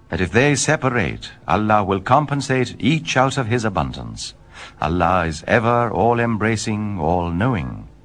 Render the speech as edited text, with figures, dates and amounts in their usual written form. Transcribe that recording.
that if they separate, Allah will compensate each out of His abundance. Allah is ever all-embracing, all-knowing.